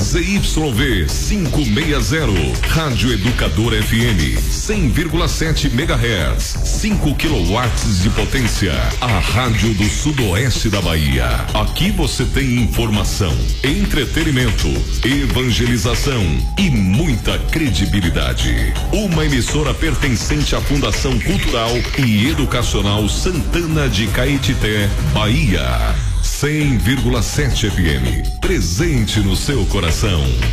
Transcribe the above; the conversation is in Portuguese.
ZYV 560, Rádio Educador FM 100,7 MHz, 5 kW de potência. A Rádio do Sudoeste da Bahia. Aqui você tem informação, entretenimento, evangelização e muita credibilidade. Uma emissora pertencente à Fundação Cultural e Educacional Santana de Caetité, Bahia. 100,7 FM, presente no seu coração.